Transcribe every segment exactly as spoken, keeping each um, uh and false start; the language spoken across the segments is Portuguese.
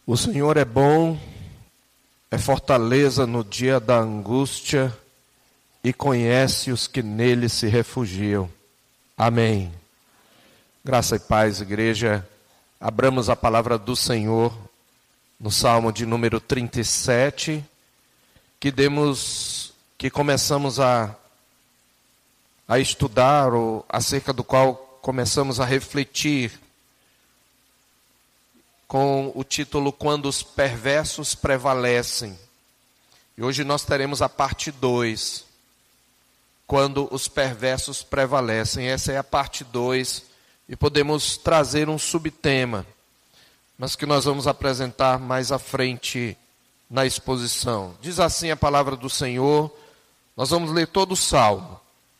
O Senhor é bom, é fortaleza no dia da angústia e conhece os que nele se refugiam. Amém. Graça e paz, igreja. Abramos a palavra do Senhor no Salmo de número trinta e sete, que demos, que começamos a, a estudar, ou acerca do qual começamos a refletir, com o título Quando os Perversos Prevalecem. E hoje nós teremos a parte dois, Quando os Perversos Prevalecem. Essa é a parte dois, e podemos trazer um subtema, mas que nós vamos apresentar mais à frente na exposição. Diz assim a palavra do Senhor, nós vamos ler todo o Salmo.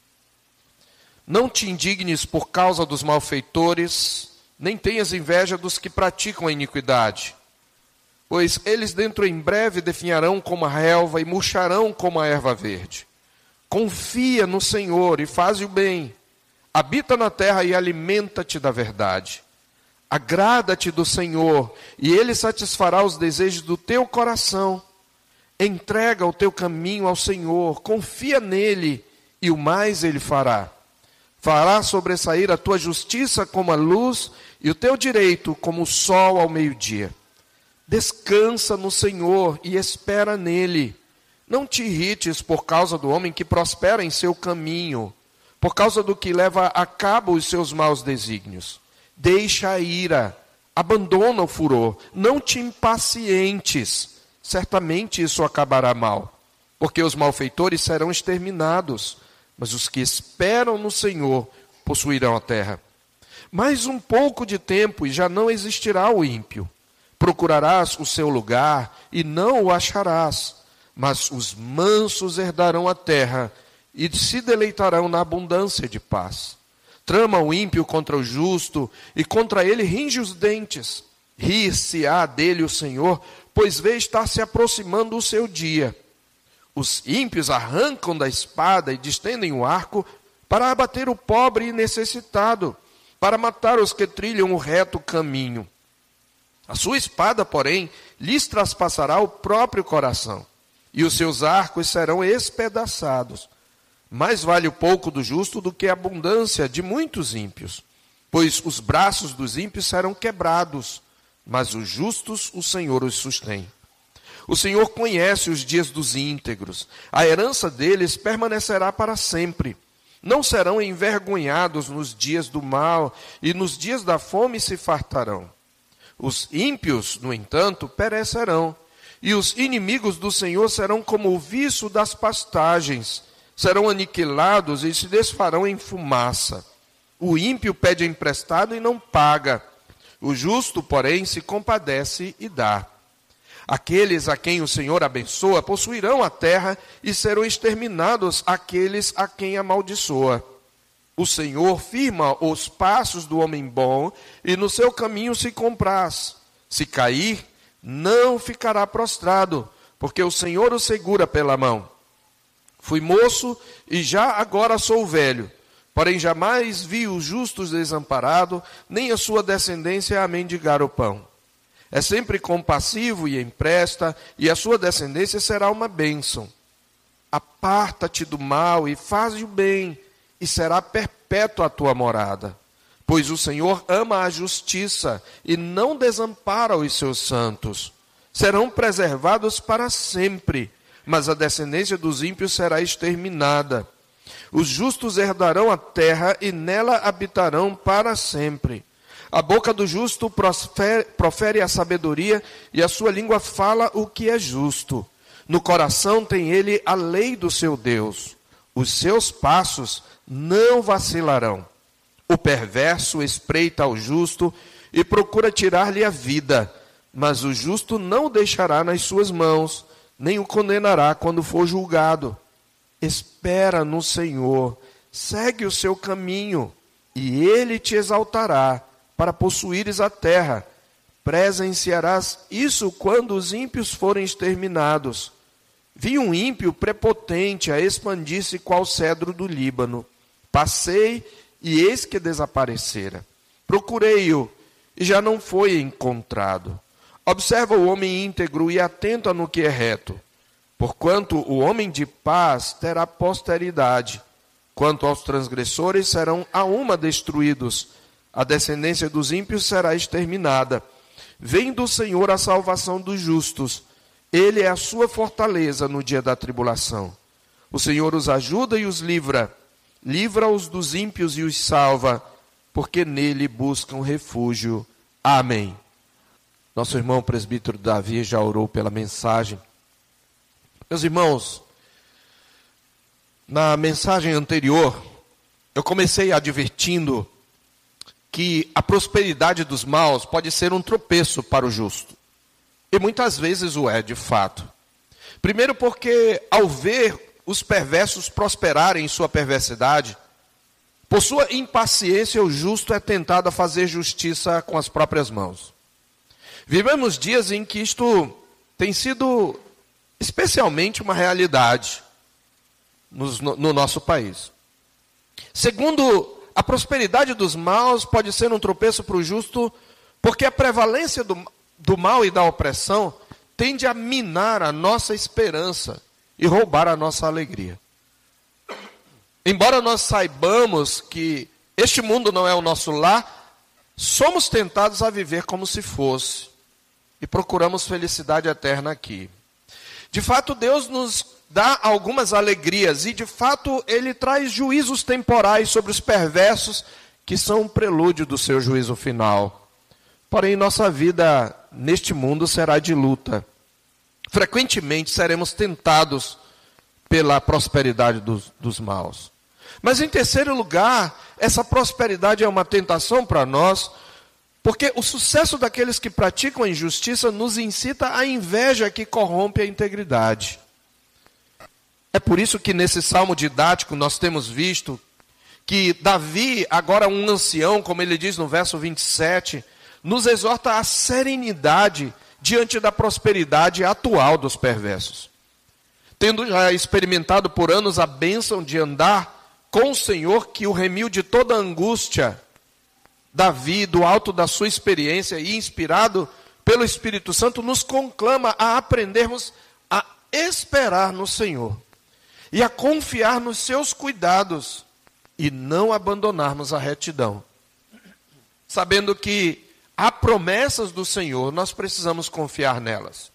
Não te indignes por causa dos malfeitores, nem tenhas inveja dos que praticam a iniquidade, pois eles dentro em breve definharão como a relva e murcharão como a erva verde. Confia no Senhor e faz o bem, habita na terra e alimenta-te da verdade. Agrada-te do Senhor e Ele satisfará os desejos do teu coração. Entrega o teu caminho ao Senhor, confia nele e o mais Ele fará. Fará sobressair a tua justiça como a luz e o teu direito como o sol ao meio-dia. Descansa no Senhor e espera nele. Não te irrites por causa do homem que prospera em seu caminho, por causa do que leva a cabo os seus maus desígnios. Deixa a ira, abandona o furor, não te impacientes, certamente isso acabará mal, porque os malfeitores serão exterminados, mas os que esperam no Senhor possuirão a terra. Mais um pouco de tempo e já não existirá o ímpio. Procurarás o seu lugar e não o acharás, mas os mansos herdarão a terra e se deleitarão na abundância de paz. Trama o ímpio contra o justo e contra ele ringe os dentes. Rir-se-á dele o Senhor, pois vê estar se aproximando o seu dia. Os ímpios arrancam da espada e distendem o arco para abater o pobre e necessitado, para matar os que trilham o reto caminho. A sua espada, porém, lhes traspassará o próprio coração, e os seus arcos serão espedaçados. Mais vale o pouco do justo do que a abundância de muitos ímpios, pois os braços dos ímpios serão quebrados, mas os justos o Senhor os sustém. O Senhor conhece os dias dos íntegros, a herança deles permanecerá para sempre. Não serão envergonhados nos dias do mal, e nos dias da fome se fartarão. Os ímpios, no entanto, perecerão, e os inimigos do Senhor serão como o viço das pastagens, serão aniquilados e se desfarão em fumaça. O ímpio pede emprestado e não paga, o justo, porém, se compadece e dá. Aqueles a quem o Senhor abençoa possuirão a terra e serão exterminados aqueles a quem amaldiçoa. O Senhor firma os passos do homem bom e no seu caminho se compraz. Se cair, não ficará prostrado, porque o Senhor o segura pela mão. Fui moço e já agora sou velho, porém jamais vi os justos desamparados, nem a sua descendência a mendigar o pão. É sempre compassivo e empresta, e a sua descendência será uma bênção. Aparta-te do mal e faz o bem, e será perpétua a tua morada. Pois o Senhor ama a justiça e não desampara os seus santos. Serão preservados para sempre, mas a descendência dos ímpios será exterminada. Os justos herdarão a terra e nela habitarão para sempre. A boca do justo profere, profere a sabedoria e a sua língua fala o que é justo. No coração tem ele a lei do seu Deus. Os seus passos não vacilarão. O perverso espreita ao justo e procura tirar-lhe a vida, mas o justo não o deixará nas suas mãos, nem o condenará quando for julgado. Espera no Senhor, segue o seu caminho, e ele te exaltará, para possuíres a terra. Presenciarás isso quando os ímpios forem exterminados. Vi um ímpio prepotente a expandir-se qual cedro do Líbano. Passei e eis que desaparecera. Procurei-o e já não foi encontrado. Observa o homem íntegro e atenta no que é reto, porquanto o homem de paz terá posteridade. Quanto aos transgressores, serão a uma destruídos. A descendência dos ímpios será exterminada. Vem do Senhor a salvação dos justos. Ele é a sua fortaleza no dia da tribulação. O Senhor os ajuda e os livra. Livra-os dos ímpios e os salva, porque nele buscam refúgio. Amém. Nosso irmão presbítero Davi já orou pela mensagem. Meus irmãos, na mensagem anterior, eu comecei advertindo que a prosperidade dos maus pode ser um tropeço para o justo. E muitas vezes o é, de fato. Primeiro porque, ao ver os perversos prosperarem em sua perversidade, por sua impaciência, o justo é tentado a fazer justiça com as próprias mãos. Vivemos dias em que isto tem sido especialmente uma realidade no, no nosso país. Segundo, a prosperidade dos maus pode ser um tropeço para o justo, porque a prevalência do, do mal e da opressão tende a minar a nossa esperança e roubar a nossa alegria. Embora nós saibamos que este mundo não é o nosso lar, somos tentados a viver como se fosse e procuramos felicidade eterna aqui. De fato, Deus nos dá algumas alegrias e, de fato, Ele traz juízos temporais sobre os perversos, que são um prelúdio do seu juízo final. Porém, nossa vida neste mundo será de luta. Frequentemente seremos tentados pela prosperidade dos, dos maus. Mas, em terceiro lugar, essa prosperidade é uma tentação para nós, porque o sucesso daqueles que praticam a injustiça nos incita à inveja que corrompe a integridade. É por isso que nesse salmo didático nós temos visto que Davi, agora um ancião, como ele diz no verso vinte e sete, nos exorta à serenidade diante da prosperidade atual dos perversos. Tendo já experimentado por anos a bênção de andar com o Senhor, que o remiu de toda angústia, Davi, do alto da sua experiência e inspirado pelo Espírito Santo, nos conclama a aprendermos a esperar no Senhor e a confiar nos seus cuidados e não abandonarmos a retidão. Sabendo que há promessas do Senhor, nós precisamos confiar nelas.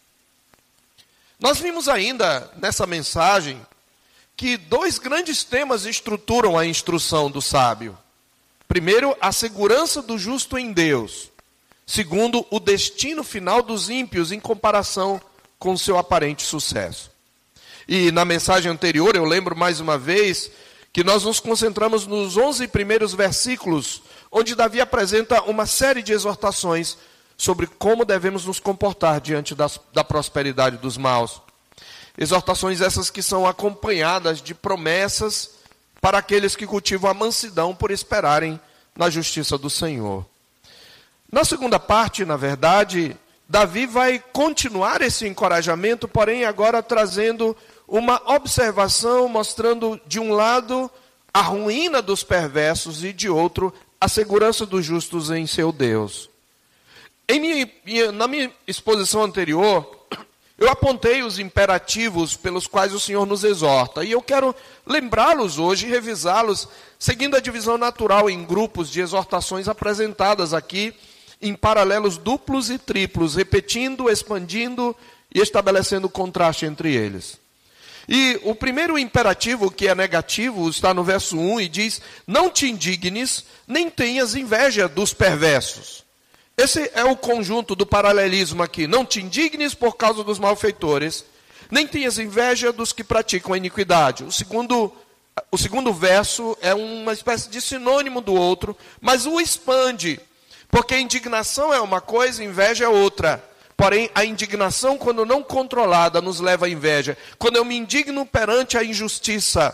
Nós vimos ainda nessa mensagem que dois grandes temas estruturam a instrução do sábio. Primeiro, a segurança do justo em Deus. Segundo, o destino final dos ímpios em comparação com seu aparente sucesso. E na mensagem anterior, eu lembro mais uma vez que nós nos concentramos nos onze primeiros versículos, onde Davi apresenta uma série de exortações sobre como devemos nos comportar diante das, da prosperidade dos maus. Exortações essas que são acompanhadas de promessas para aqueles que cultivam a mansidão por esperarem na justiça do Senhor. Na segunda parte, na verdade, Davi vai continuar esse encorajamento, porém agora trazendo uma observação, mostrando de um lado a ruína dos perversos e de outro a segurança dos justos em seu Deus. Em minha, na minha exposição anterior, eu apontei os imperativos pelos quais o Senhor nos exorta. E eu quero lembrá-los hoje e revisá-los, seguindo a divisão natural em grupos de exortações apresentadas aqui, em paralelos duplos e triplos, repetindo, expandindo e estabelecendo contraste entre eles. E o primeiro imperativo, que é negativo, está no verso um e diz: não te indignes, nem tenhas inveja dos perversos. Esse é o conjunto do paralelismo aqui. Não te indignes por causa dos malfeitores, nem tenhas inveja dos que praticam a iniquidade. O segundo, o segundo verso é uma espécie de sinônimo do outro, mas o expande, porque indignação é uma coisa, inveja é outra. Porém, a indignação, quando não controlada, nos leva à inveja. Quando eu me indigno perante a injustiça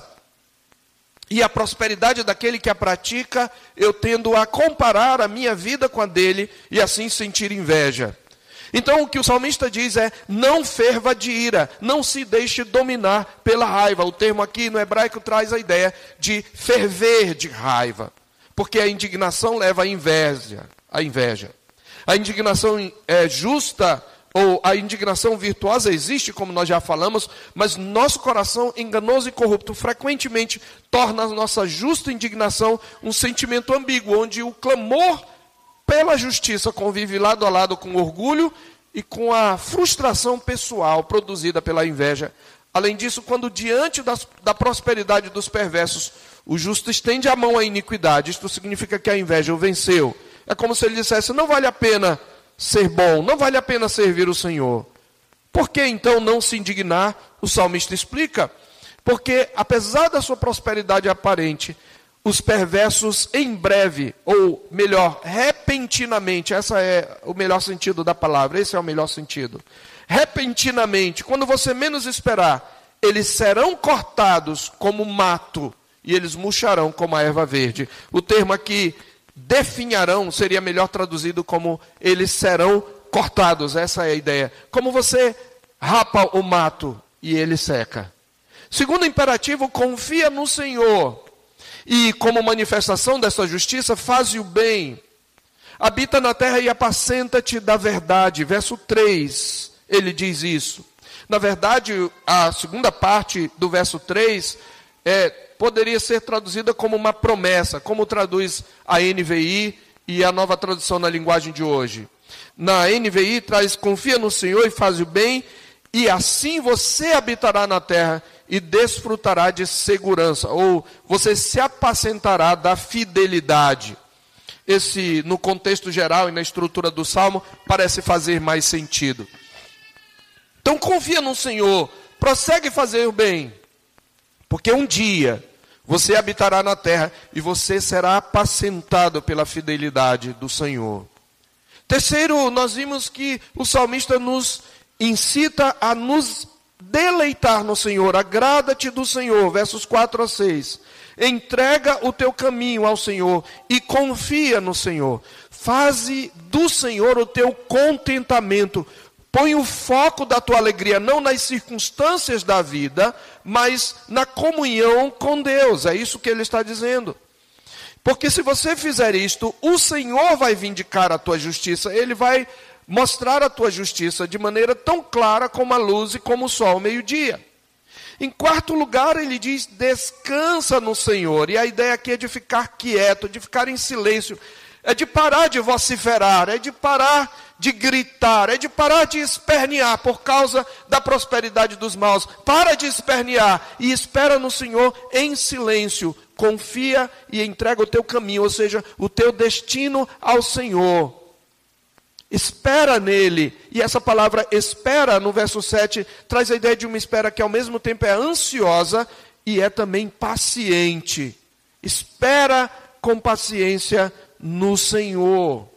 e a prosperidade daquele que a pratica, eu tendo a comparar a minha vida com a dele e assim sentir inveja. Então o que o salmista diz é: não ferva de ira, não se deixe dominar pela raiva. O termo aqui no hebraico traz a ideia de ferver de raiva, porque a indignação leva à inveja. A inveja. A indignação é justa ou a indignação virtuosa existe, como nós já falamos, mas nosso coração enganoso e corrupto frequentemente torna a nossa justa indignação um sentimento ambíguo, onde o clamor pela justiça convive lado a lado com orgulho e com a frustração pessoal produzida pela inveja. Além disso, quando diante das, da prosperidade dos perversos, o justo estende a mão à iniquidade, isto significa que a inveja o venceu. É como se ele dissesse, não vale a pena ser bom, não vale a pena servir o Senhor. Por que então não se indignar? O salmista explica, porque apesar da sua prosperidade aparente, os perversos em breve, ou melhor, repentinamente, essa é o melhor sentido da palavra, esse é o melhor sentido. Repentinamente, quando você menos esperar, eles serão cortados como mato, e eles murcharão como a erva verde. O termo aqui, definharão, seria melhor traduzido como eles serão cortados, essa é a ideia. Como você rapa o mato e ele seca. Segundo imperativo, confia no Senhor. E como manifestação dessa justiça, faze o bem. Habita na terra e apacenta-te da verdade. Verso três, ele diz isso. Na verdade, a segunda parte do verso três é, poderia ser traduzida como uma promessa, como traduz a N V I e a nova tradução na linguagem de hoje. Na N V I traz, confia no Senhor e faz o bem, e assim você habitará na terra e desfrutará de segurança, ou você se apacentará da fidelidade. Esse, no contexto geral e na estrutura do Salmo, parece fazer mais sentido. Então confia no Senhor, prossegue fazer o bem, porque um dia você habitará na terra e você será apacentado pela fidelidade do Senhor. Terceiro, nós vimos que o salmista nos incita a nos deleitar no Senhor, agrada-te do Senhor, versos quatro a seis. Entrega o teu caminho ao Senhor e confia no Senhor. Faze do Senhor o teu contentamento. Põe o foco da tua alegria não nas circunstâncias da vida, mas na comunhão com Deus. É isso que ele está dizendo. Porque se você fizer isto, o Senhor vai vindicar a tua justiça. Ele vai mostrar a tua justiça de maneira tão clara como a luz e como o sol ao meio-dia. Em quarto lugar, ele diz, descansa no Senhor. E a ideia aqui é de ficar quieto, de ficar em silêncio. É de parar de vociferar, é de parar de gritar, é de parar de espernear por causa da prosperidade dos maus. Para de espernear e espera no Senhor em silêncio. Confia e entrega o teu caminho, ou seja, o teu destino ao Senhor. Espera nele. E essa palavra espera, no verso sete, traz a ideia de uma espera que ao mesmo tempo é ansiosa e é também paciente. Espera com paciência no Senhor.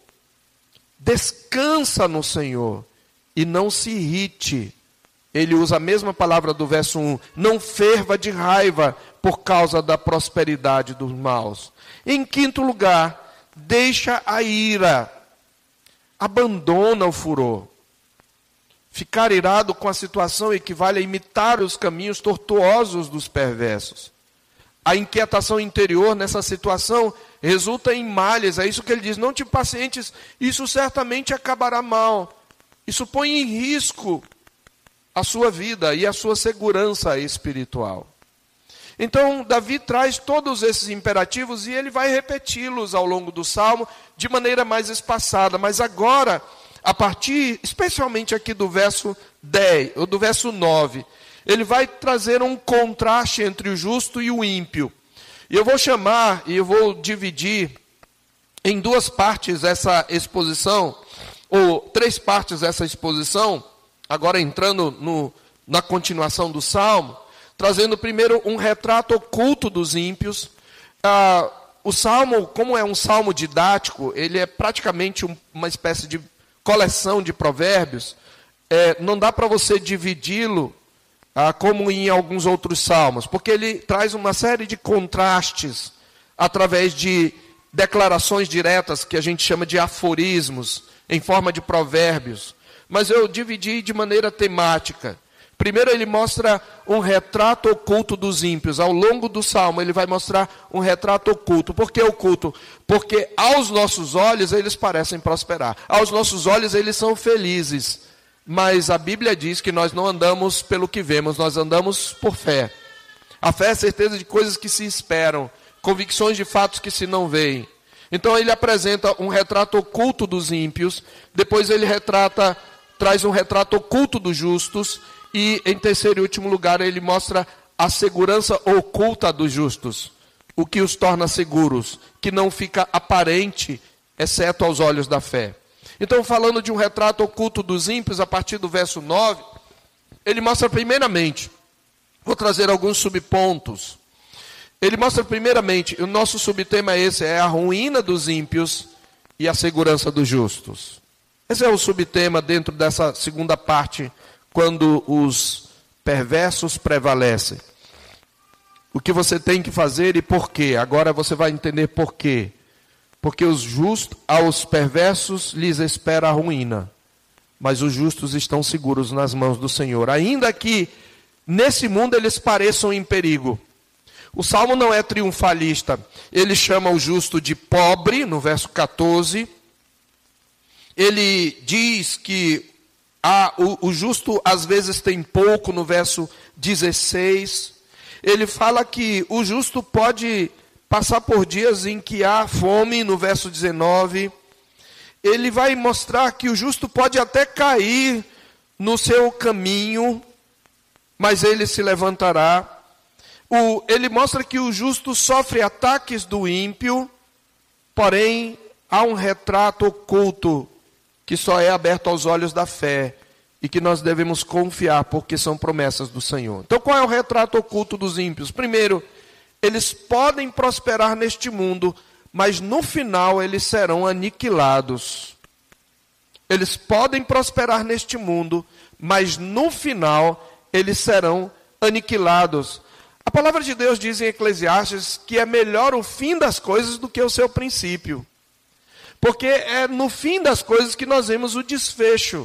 Descansa no Senhor e não se irrite. Ele usa a mesma palavra do verso um. Não ferva de raiva por causa da prosperidade dos maus. Em quinto lugar, deixa a ira. Abandona o furor. Ficar irado com a situação equivale a imitar os caminhos tortuosos dos perversos. A inquietação interior nessa situação resulta em males. É isso que ele diz. Não te impacientes, isso certamente acabará mal. Isso põe em risco a sua vida e a sua segurança espiritual. Então, Davi traz todos esses imperativos e ele vai repeti-los ao longo do Salmo de maneira mais espaçada. Mas agora, a partir, especialmente aqui do verso dez, ou do verso nove, ele vai trazer um contraste entre o justo e o ímpio. E eu vou chamar, e eu vou dividir em duas partes essa exposição, ou três partes dessa exposição, agora entrando no, na continuação do Salmo, trazendo primeiro um retrato oculto dos ímpios. Ah, o Salmo, como é um salmo didático, ele é praticamente um, uma espécie de coleção de provérbios. É, não dá para você dividi-lo ah, como em alguns outros salmos, porque ele traz uma série de contrastes através de declarações diretas, que a gente chama de aforismos, em forma de provérbios. Mas eu dividi de maneira temática. Primeiro ele mostra um retrato oculto dos ímpios. Ao longo do Salmo ele vai mostrar um retrato oculto. Por que oculto? Porque aos nossos olhos eles parecem prosperar. Aos nossos olhos eles são felizes. mas a Bíblia diz que nós não andamos pelo que vemos, nós andamos por fé. A fé é a certeza de coisas que se esperam, convicções de fatos que se não veem. Então ele apresenta um retrato oculto dos ímpios, depois ele retrata, traz um retrato oculto dos justos, e em terceiro e último lugar ele mostra a segurança oculta dos justos, o que os torna seguros, que não fica aparente, exceto aos olhos da fé. Então, falando de um retrato oculto dos ímpios, a partir do verso nove, ele mostra primeiramente, vou trazer alguns subpontos. Ele mostra primeiramente, o nosso subtema é esse, é a ruína dos ímpios e a segurança dos justos. Esse é o subtema dentro dessa segunda parte, quando os perversos prevalecem. O que você tem que fazer e por quê? Agora você vai entender por quê. Porque os justos, aos perversos lhes espera a ruína, mas os justos estão seguros nas mãos do Senhor. Ainda que nesse mundo eles pareçam em perigo. O Salmo não é triunfalista. Ele chama o justo de pobre, no verso quatorze. Ele diz que ah, o, o justo às vezes tem pouco, no verso dezesseis. Ele fala que o justo pode passar por dias em que há fome, no verso dezenove. Ele vai mostrar que o justo pode até cair no seu caminho, mas ele se levantará. O, ele mostra que o justo sofre ataques do ímpio, porém há um retrato oculto que só é aberto aos olhos da fé e que nós devemos confiar, porque são promessas do Senhor. Então, qual é o retrato oculto dos ímpios? Primeiro, eles podem prosperar neste mundo, mas no final eles serão aniquilados. Eles podem prosperar neste mundo, mas no final eles serão aniquilados. A palavra de Deus diz em Eclesiastes que é melhor o fim das coisas do que o seu princípio. Porque é no fim das coisas que nós vemos o desfecho.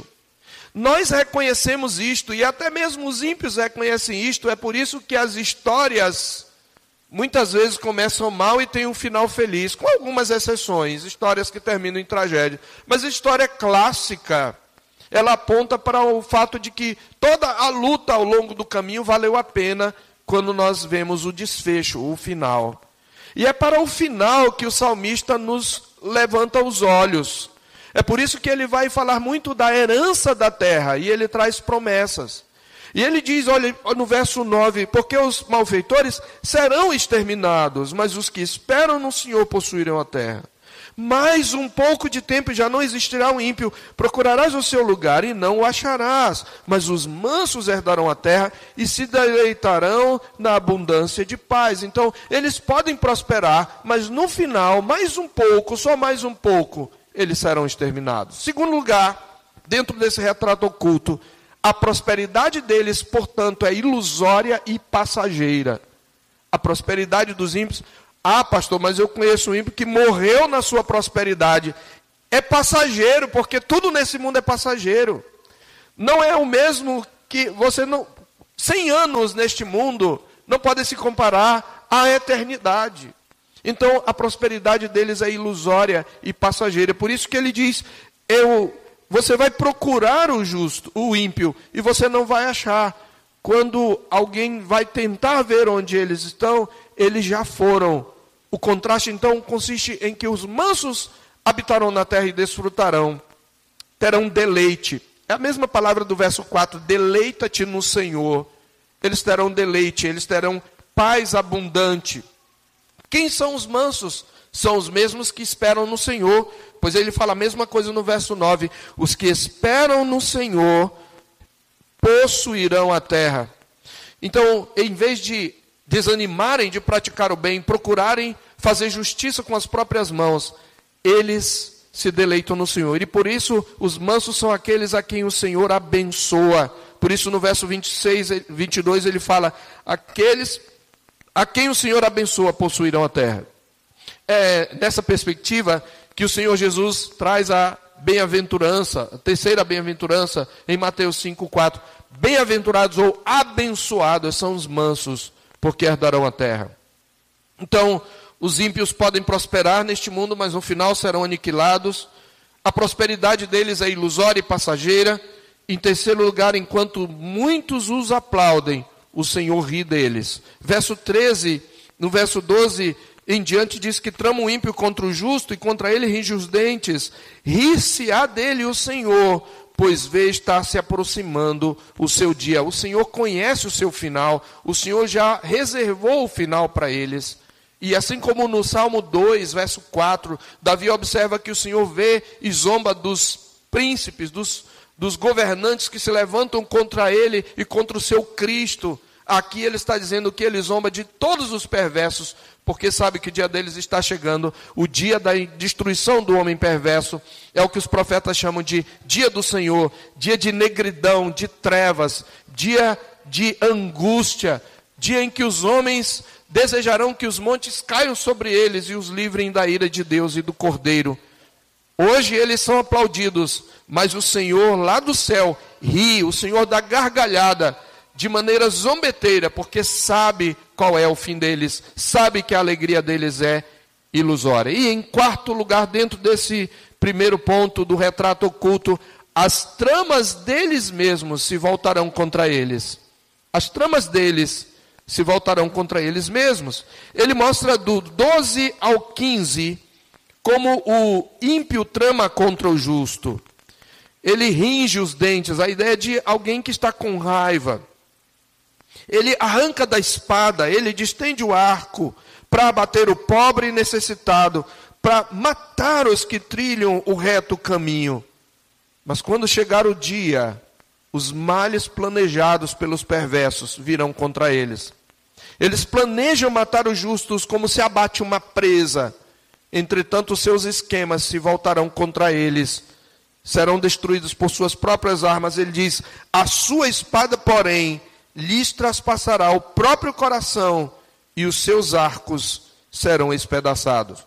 Nós reconhecemos isto, e até mesmo os ímpios reconhecem isto, é por isso que as histórias muitas vezes começam mal e têm um final feliz, com algumas exceções, histórias que terminam em tragédia. Mas a história clássica, ela aponta para o fato de que toda a luta ao longo do caminho valeu a pena quando nós vemos o desfecho, o final. E é para o final que o salmista nos levanta os olhos. É por isso que ele vai falar muito da herança da terra, e ele traz promessas. E ele diz, olha, no verso nove, porque os malfeitores serão exterminados, mas os que esperam no Senhor possuirão a terra. Mais um pouco de tempo e já não existirá um ímpio. Procurarás o seu lugar e não o acharás. Mas os mansos herdarão a terra e se deleitarão na abundância de paz. Então, eles podem prosperar, mas no final, mais um pouco, só mais um pouco, eles serão exterminados. Segundo lugar, dentro desse retrato oculto, a prosperidade deles, portanto, é ilusória e passageira. A prosperidade dos ímpios, ah, pastor, mas eu conheço um ímpio que morreu na sua prosperidade. É passageiro, porque tudo nesse mundo é passageiro. Não é o mesmo que você não... cem anos neste mundo não podem se comparar à eternidade. Então, a prosperidade deles é ilusória e passageira. Por isso que ele diz, eu... você vai procurar o justo, o ímpio, e você não vai achar. Quando alguém vai tentar ver onde eles estão, eles já foram. O contraste, então, consiste em que os mansos habitarão na terra e desfrutarão, terão deleite. É a mesma palavra do verso quatro, deleita-te no Senhor. Eles terão deleite, eles terão paz abundante. Quem são os mansos? São os mesmos que esperam no Senhor, pois ele fala a mesma coisa no verso nove. Os que esperam no Senhor possuirão a terra. Então, em vez de desanimarem de praticar o bem, procurarem fazer justiça com as próprias mãos, eles se deleitam no Senhor. E por isso, os mansos são aqueles a quem o Senhor abençoa. Por isso, no verso vinte e seis, vinte e dois, ele fala, aqueles a quem o Senhor abençoa possuirão a terra. É nessa perspectiva que o Senhor Jesus traz a bem-aventurança, a terceira bem-aventurança em Mateus cinco, quatro. Bem-aventurados ou abençoados são os mansos, porque herdarão a terra. Então, os ímpios podem prosperar neste mundo, mas no final serão aniquilados. A prosperidade deles é ilusória e passageira. Em terceiro lugar, enquanto muitos os aplaudem, o Senhor ri deles. Verso treze, no verso doze em diante, diz que trama o ímpio contra o justo e contra ele ringe os dentes. Rir-se-á dele o Senhor, pois vê estar se aproximando o seu dia. O Senhor conhece o seu final, o Senhor já reservou o final para eles. E assim como no Salmo dois, verso quatro, Davi observa que o Senhor vê e zomba dos príncipes, dos, dos governantes que se levantam contra ele e contra o seu Cristo. Aqui ele está dizendo que ele zomba de todos os perversos, porque sabe que o dia deles está chegando, o dia da destruição do homem perverso. É o que os profetas chamam de dia do Senhor, dia de negridão, de trevas, dia de angústia, dia em que os homens desejarão que os montes caiam sobre eles e os livrem da ira de Deus e do Cordeiro. Hoje eles são aplaudidos, mas o Senhor lá do céu ri, o Senhor dá gargalhada, de maneira zombeteira, porque sabe qual é o fim deles, sabe que a alegria deles é ilusória. E em quarto lugar, dentro desse primeiro ponto do retrato oculto, as tramas deles mesmos se voltarão contra eles. As tramas deles se voltarão contra eles mesmos. Ele mostra do doze ao quinze como o ímpio trama contra o justo. Ele ringe os dentes, a ideia de alguém que está com raiva. Ele arranca da espada, ele distende o arco para abater o pobre e necessitado, para matar os que trilham o reto caminho. Mas quando chegar o dia, os males planejados pelos perversos virão contra eles. Eles planejam matar os justos como se abate uma presa. Entretanto, os seus esquemas se voltarão contra eles. Serão destruídos por suas próprias armas. Ele diz, a sua espada, porém, lhes traspassará o próprio coração e os seus arcos serão espedaçados.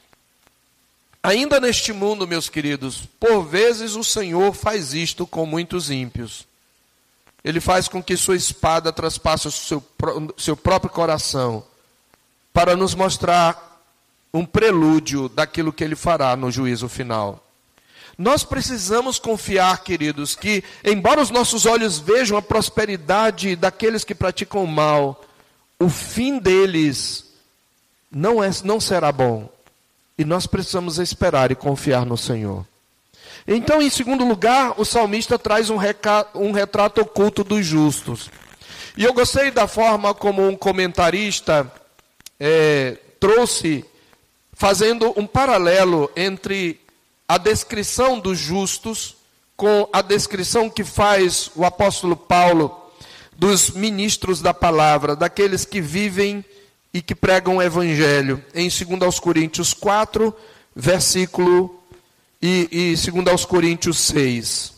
Ainda neste mundo, meus queridos, por vezes o Senhor faz isto com muitos ímpios. Ele faz com que sua espada traspasse o seu, seu próprio coração, para nos mostrar um prelúdio daquilo que ele fará no juízo final. Nós precisamos confiar, queridos, que embora os nossos olhos vejam a prosperidade daqueles que praticam o mal, o fim deles não, é, não será bom. E nós precisamos esperar e confiar no Senhor. Então, em segundo lugar, o salmista traz um, reca, um retrato oculto dos justos. E eu gostei da forma como um comentarista é, trouxe, fazendo um paralelo entre a descrição dos justos com a descrição que faz o apóstolo Paulo dos ministros da palavra, daqueles que vivem e que pregam o evangelho. Em dois aos Coríntios quatro, versículo e, e dois aos Coríntios seis.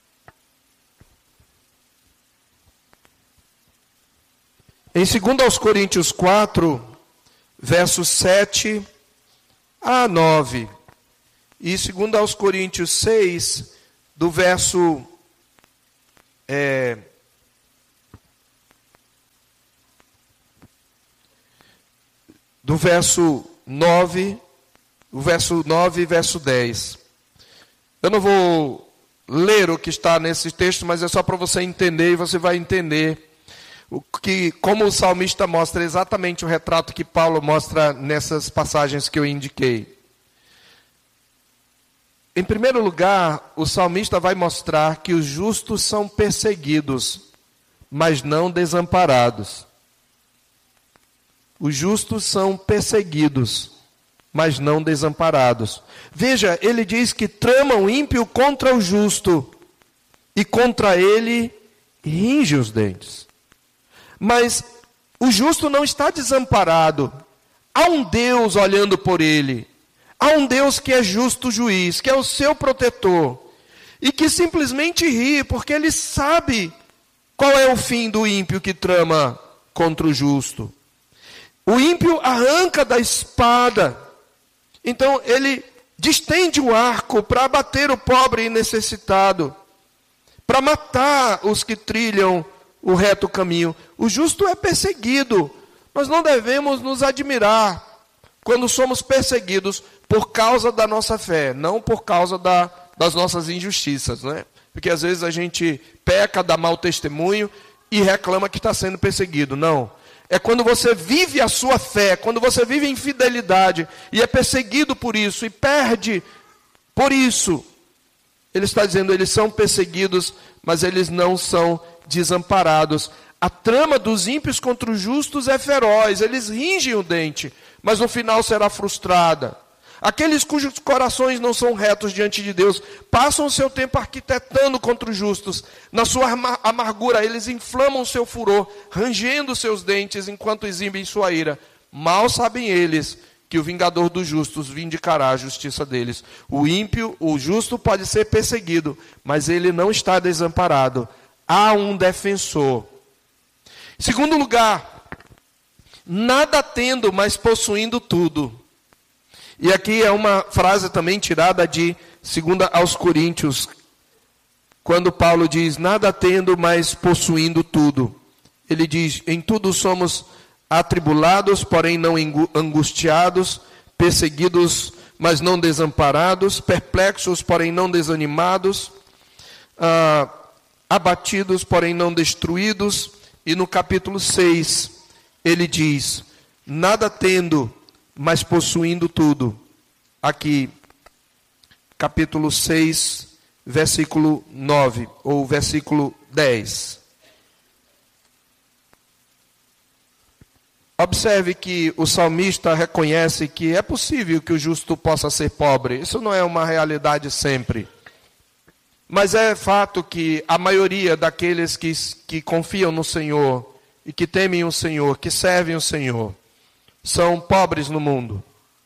Em dois aos Coríntios quatro, versos sete a nove. E dois aos Coríntios seis, do verso é, do verso nove, o verso nove e verso dez. Eu não vou ler o que está nesse texto, mas é só para você entender, e você vai entender o que, como o salmista mostra exatamente o retrato que Paulo mostra nessas passagens que eu indiquei. Em primeiro lugar, o salmista vai mostrar que os justos são perseguidos, mas não desamparados. Os justos são perseguidos, mas não desamparados. Veja, ele diz que trama o ímpio contra o justo, e contra ele ringe os dentes. Mas o justo não está desamparado. Há um Deus olhando por ele. Há um Deus que é justo juiz, que é o seu protetor, e que simplesmente ri, porque ele sabe qual é o fim do ímpio que trama contra o justo. O ímpio arranca da espada, então ele distende o arco para abater o pobre e necessitado, para matar os que trilham o reto caminho. O justo é perseguido. Nós não devemos nos admirar quando somos perseguidos por causa da nossa fé, não por causa da, das nossas injustiças, né? Porque às vezes a gente peca, dá mau testemunho e reclama que está sendo perseguido. Não. É quando você vive a sua fé, quando você vive em fidelidade e é perseguido por isso e perde por isso. Ele está dizendo, eles são perseguidos, mas eles não são desamparados. A trama dos ímpios contra os justos é feroz, eles ringem o dente, mas no final será frustrada. Aqueles cujos corações não são retos diante de Deus, passam o seu tempo arquitetando contra os justos. Na sua amargura, eles inflamam o seu furor, rangendo os seus dentes, enquanto exibem sua ira. Mal sabem eles que o vingador dos justos vindicará a justiça deles. O ímpio, o justo, pode ser perseguido, mas ele não está desamparado. Há um defensor. Segundo lugar, nada tendo, mas possuindo tudo. E aqui é uma frase também tirada de segunda aos Coríntios, quando Paulo diz, nada tendo, mas possuindo tudo. Ele diz, em tudo somos atribulados, porém não angustiados, perseguidos, mas não desamparados, perplexos, porém não desanimados, ah, abatidos, porém não destruídos. E no capítulo seis, ele diz, nada tendo, mas possuindo tudo. Aqui, capítulo seis, versículo nove, ou versículo dez. Observe que o salmista reconhece que é possível que o justo possa ser pobre. Isso não é uma realidade sempre. Mas é fato que a maioria daqueles que, que confiam no Senhor, e que temem o Senhor, que servem o Senhor, são pobres no mundo.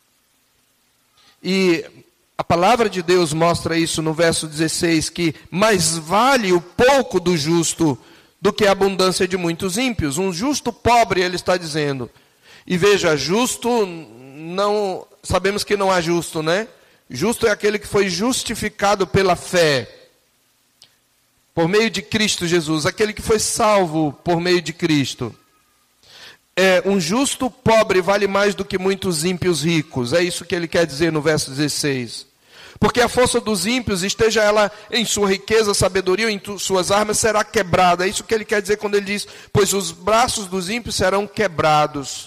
E a palavra de Deus mostra isso no verso dezesseis, que mais vale o pouco do justo do que a abundância de muitos ímpios. Um justo pobre, ele está dizendo. E veja, justo, não sabemos que não há justo, né? Justo é aquele que foi justificado pela fé, por meio de Cristo Jesus, aquele que foi salvo por meio de Cristo. É, um justo pobre vale mais do que muitos ímpios ricos. É isso que ele quer dizer no verso dezesseis. Porque a força dos ímpios, esteja ela em sua riqueza, sabedoria ou em suas armas, será quebrada. É isso que ele quer dizer quando ele diz, pois os braços dos ímpios serão quebrados.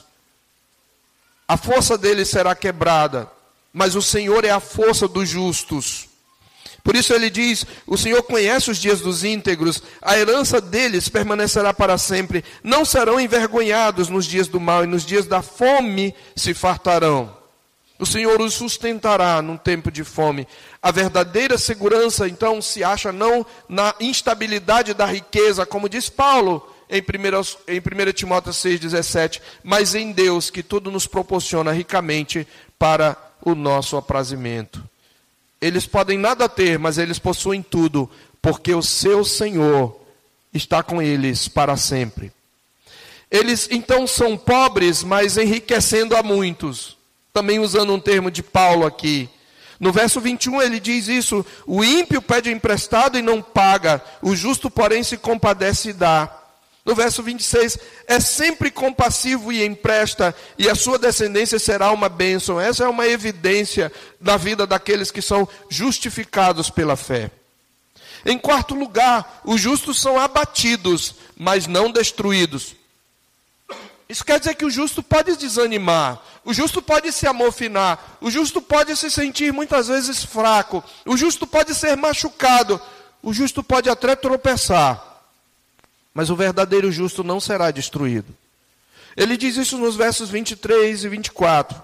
A força deles será quebrada, mas o Senhor é a força dos justos. Por isso ele diz, o Senhor conhece os dias dos íntegros, a herança deles permanecerá para sempre. Não serão envergonhados nos dias do mal, e nos dias da fome se fartarão. O Senhor os sustentará num tempo de fome. A verdadeira segurança, então, se acha não na instabilidade da riqueza, como diz Paulo em primeira Timóteo seis, dezessete, mas em Deus, que tudo nos proporciona ricamente para o nosso aprazimento. Eles podem nada ter, mas eles possuem tudo, porque o seu Senhor está com eles para sempre. Eles então são pobres, mas enriquecendo a muitos. Também usando um termo de Paulo aqui. No verso vinte e um ele diz isso, o ímpio pede emprestado e não paga, o justo porém se compadece e dá. No verso vinte e seis, é sempre compassivo e empresta, e a sua descendência será uma bênção. Essa é uma evidência da vida daqueles que são justificados pela fé. Em quarto lugar, os justos são abatidos, mas não destruídos. Isso quer dizer que o justo pode desanimar, o justo pode se amofinar, o justo pode se sentir muitas vezes fraco, o justo pode ser machucado, o justo pode até tropeçar. Mas o verdadeiro justo não será destruído. Ele diz isso nos versos vinte e três e vinte e quatro.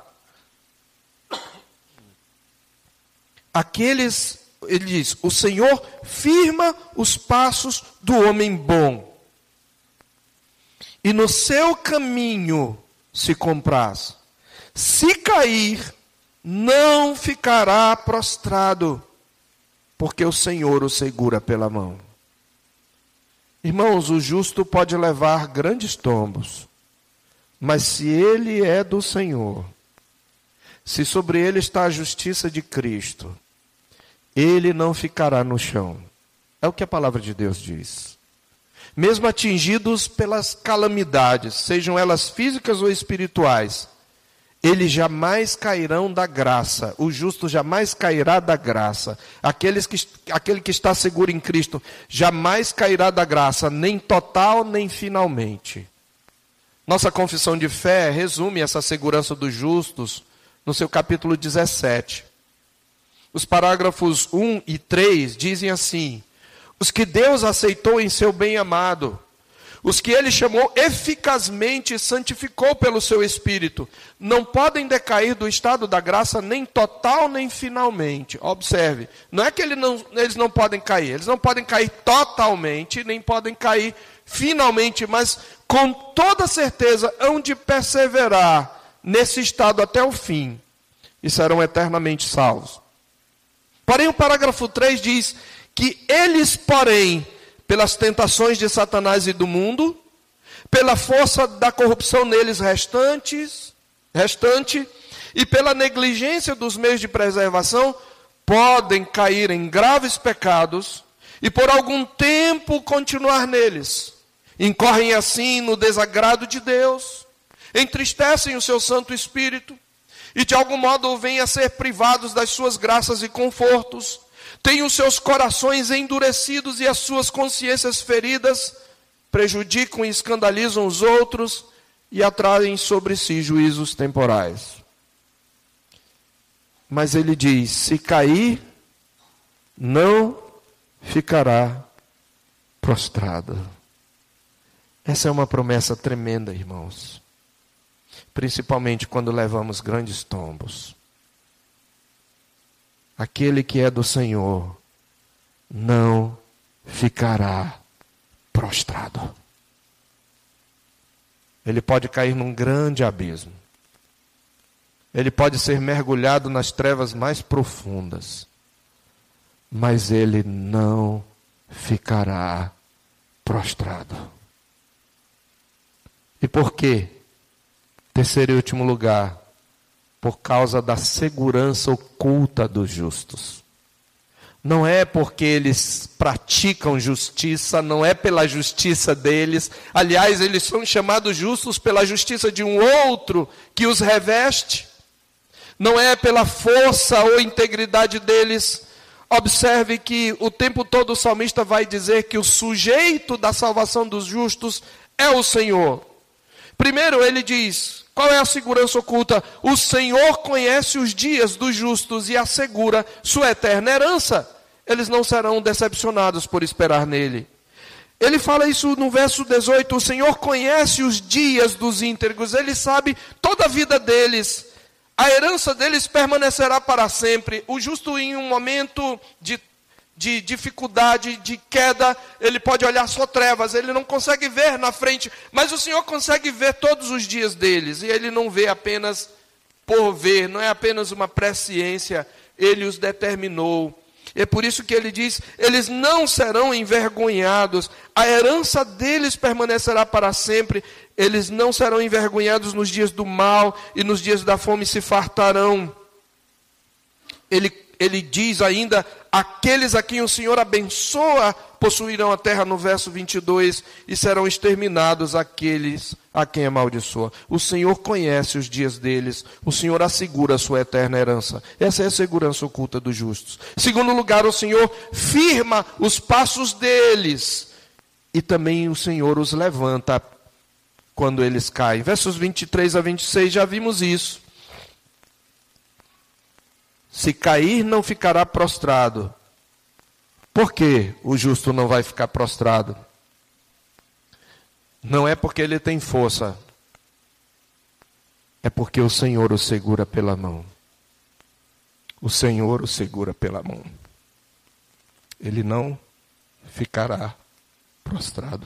Aqueles, ele diz, o Senhor firma os passos do homem bom, e no seu caminho se compraz. Se cair, não ficará prostrado, porque o Senhor o segura pela mão. Irmãos, o justo pode levar grandes tombos, mas se ele é do Senhor, se sobre ele está a justiça de Cristo, ele não ficará no chão. É o que a palavra de Deus diz. Mesmo atingidos pelas calamidades, sejam elas físicas ou espirituais, eles jamais cairão da graça. O justo jamais cairá da graça. Aqueles que, aquele que está seguro em Cristo jamais cairá da graça, nem total, nem finalmente. Nossa confissão de fé resume essa segurança dos justos no seu capítulo dezessete. Os parágrafos um e três dizem assim: os que Deus aceitou em seu bem-amado, os que Ele chamou eficazmente e santificou pelo seu Espírito, não podem decair do estado da graça nem total nem finalmente. Observe, não é que ele não, eles não podem cair, eles não podem cair totalmente, nem podem cair finalmente, mas com toda certeza hão de perseverar nesse estado até o fim, e serão eternamente salvos. Porém, o parágrafo três diz que eles, porém, pelas tentações de Satanás e do mundo, pela força da corrupção neles restantes, restante, e pela negligência dos meios de preservação, podem cair em graves pecados e por algum tempo continuar neles. Incorrem assim no desagrado de Deus, entristecem o seu Santo Espírito, e de algum modo vêm a ser privados das suas graças e confortos, têm os seus corações endurecidos e as suas consciências feridas, prejudicam e escandalizam os outros e atraem sobre si juízos temporais. Mas ele diz: se cair, não ficará prostrado. Essa é uma promessa tremenda, irmãos. Principalmente quando levamos grandes tombos. Aquele que é do Senhor não ficará prostrado. Ele pode cair num grande abismo. Ele pode ser mergulhado nas trevas mais profundas. Mas ele não ficará prostrado. E por quê? Terceiro e último lugar, por causa da segurança oculta dos justos. Não é porque eles praticam justiça, não é pela justiça deles. Aliás, eles são chamados justos pela justiça de um outro que os reveste. Não é pela força ou integridade deles. Observe que o tempo todo o salmista vai dizer que o sujeito da salvação dos justos é o Senhor. Primeiro ele diz: qual é a segurança oculta? O Senhor conhece os dias dos justos e assegura sua eterna herança. Eles não serão decepcionados por esperar nele. Ele fala isso no verso dezoito: o Senhor conhece os dias dos íntegros, Ele sabe toda a vida deles. A herança deles permanecerá para sempre. O justo, em um momento de de dificuldade, de queda, ele pode olhar só trevas, ele não consegue ver na frente, mas o Senhor consegue ver todos os dias deles, e ele não vê apenas por ver, não é apenas uma presciência, ele os determinou. É por isso que ele diz: eles não serão envergonhados, a herança deles permanecerá para sempre, eles não serão envergonhados nos dias do mal, e nos dias da fome se fartarão. Ele, ele diz ainda: aqueles a quem o Senhor abençoa possuirão a terra, no verso vinte e dois, e serão exterminados aqueles a quem amaldiçoa. O Senhor conhece os dias deles, o Senhor assegura a sua eterna herança. Essa é a segurança oculta dos justos. Segundo lugar, o Senhor firma os passos deles, e também o Senhor os levanta quando eles caem. Versos vinte e três a vinte e seis, já vimos isso. Se cair, não ficará prostrado. Por que o justo não vai ficar prostrado? Não é porque ele tem força. É porque o Senhor o segura pela mão. O Senhor o segura pela mão. Ele não ficará prostrado.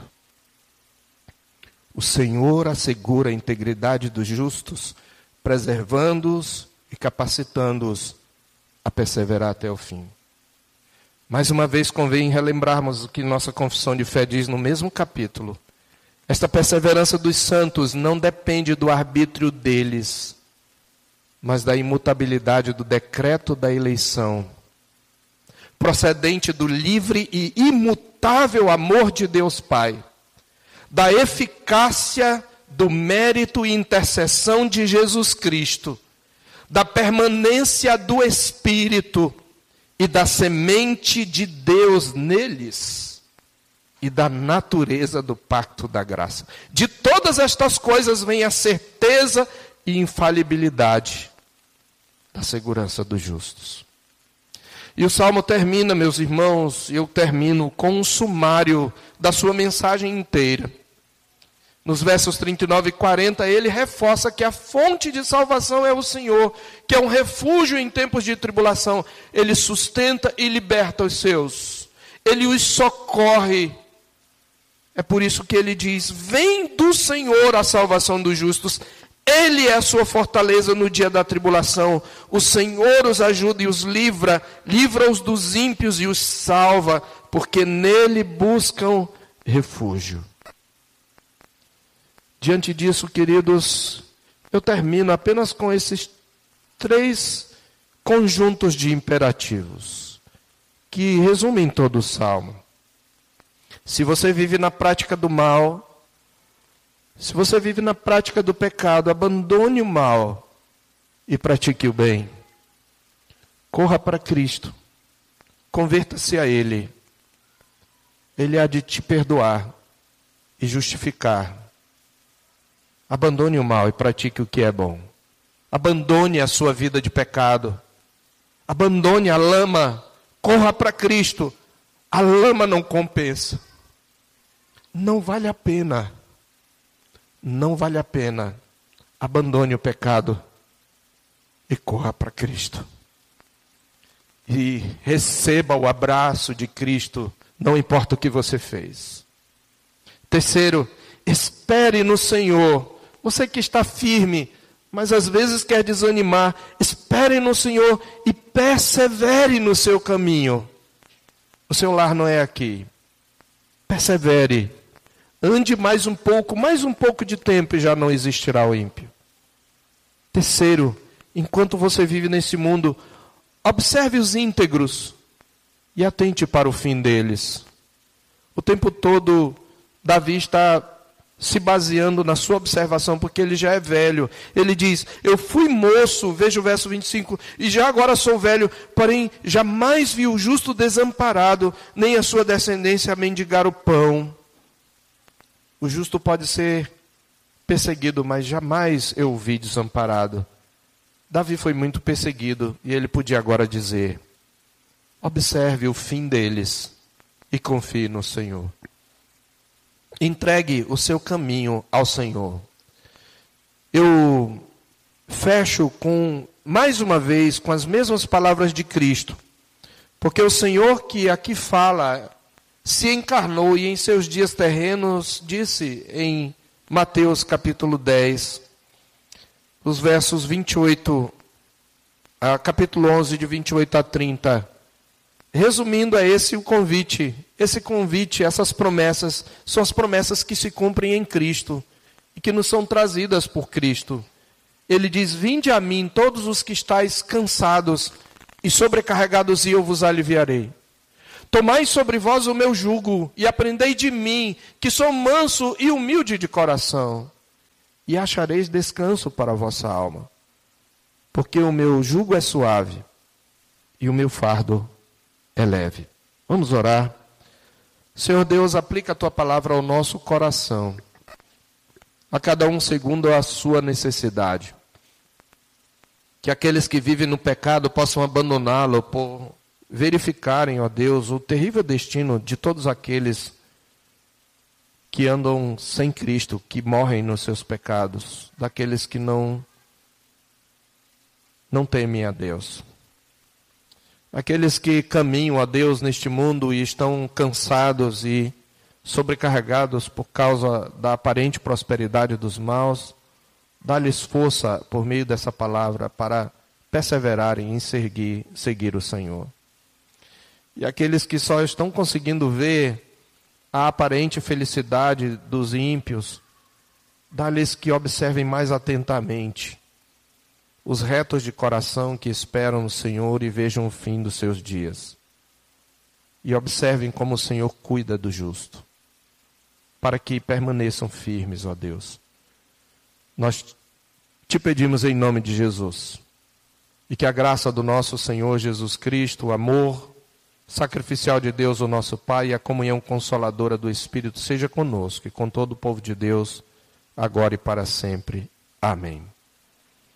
O Senhor assegura a integridade dos justos, preservando-os e capacitando-os a perseverar até o fim. Mais uma vez convém relembrarmos o que nossa confissão de fé diz no mesmo capítulo. Esta perseverança dos santos não depende do arbítrio deles, mas da imutabilidade do decreto da eleição, procedente do livre e imutável amor de Deus Pai, da eficácia do mérito e intercessão de Jesus Cristo, da permanência do Espírito e da semente de Deus neles e da natureza do pacto da graça. De todas estas coisas vem a certeza e infalibilidade da segurança dos justos. E o Salmo termina, meus irmãos, eu termino com um sumário da sua mensagem inteira. Nos versos trinta e nove e quarenta, ele reforça que a fonte de salvação é o Senhor, que é um refúgio em tempos de tribulação. Ele sustenta e liberta os seus. Ele os socorre. É por isso que ele diz, vem do Senhor a salvação dos justos. Ele é a sua fortaleza no dia da tribulação. O Senhor os ajuda e os livra, livra-os dos ímpios e os salva, porque nele buscam refúgio. Diante disso, queridos, eu termino apenas com esses três conjuntos de imperativos, que resumem todo o Salmo. Se você vive na prática do mal, se você vive na prática do pecado, abandone o mal e pratique o bem. Corra para Cristo, converta-se a Ele. Ele há de te perdoar e justificar. Abandone o mal e pratique o que é bom. Abandone a sua vida de pecado. Abandone a lama. Corra para Cristo. A lama não compensa. Não vale a pena. Não vale a pena. Abandone o pecado e corra para Cristo. E receba o abraço de Cristo, não importa o que você fez. Terceiro, espere no Senhor. Você que está firme, mas às vezes quer desanimar, espere no Senhor e persevere no seu caminho. O seu lar não é aqui. Persevere. Ande mais um pouco, mais um pouco de tempo e já não existirá o ímpio. Terceiro, enquanto você vive nesse mundo, observe os íntegros e atente para o fim deles. O tempo todo, Davi está se baseando na sua observação, porque ele já é velho. Ele diz, eu fui moço, veja o verso vinte e cinco, e já agora sou velho, porém jamais vi o justo desamparado, nem a sua descendência mendigar o pão. O justo pode ser perseguido, mas jamais eu o vi desamparado. Davi foi muito perseguido, e ele podia agora dizer, observe o fim deles, e confie no Senhor. Entregue o seu caminho ao Senhor. Eu fecho com, mais uma vez, com as mesmas palavras de Cristo. Porque o Senhor que aqui fala, se encarnou e em seus dias terrenos disse em Mateus capítulo dez, os versos vinte e oito, a capítulo onze, de vinte e oito a trinta. Resumindo, é esse o convite. Esse convite, essas promessas, são as promessas que se cumprem em Cristo e que nos são trazidas por Cristo. Ele diz, vinde a mim todos os que estáis cansados e sobrecarregados, e eu vos aliviarei. Tomai sobre vós o meu jugo e aprendei de mim, que sou manso e humilde de coração, e achareis descanso para a vossa alma. Porque o meu jugo é suave e o meu fardo é leve. Vamos orar. Senhor Deus, aplica a tua palavra ao nosso coração, a cada um segundo a sua necessidade. Que aqueles que vivem no pecado possam abandoná-lo por verificarem, ó Deus, o terrível destino de todos aqueles que andam sem Cristo, que morrem nos seus pecados, daqueles que não, não temem a Deus. Aqueles que caminham a Deus neste mundo e estão cansados e sobrecarregados por causa da aparente prosperidade dos maus, dá-lhes força por meio dessa palavra para perseverarem em seguir, seguir o Senhor. E aqueles que só estão conseguindo ver a aparente felicidade dos ímpios, dá-lhes que observem mais atentamente os retos de coração que esperam no Senhor e vejam o fim dos seus dias. E observem como o Senhor cuida do justo, para que permaneçam firmes, ó Deus, Nós te pedimos em nome de Jesus. E que a graça do nosso Senhor Jesus Cristo, o amor sacrificial de Deus, o nosso Pai, e a comunhão consoladora do Espírito seja conosco e com todo o povo de Deus, agora e para sempre. Amém.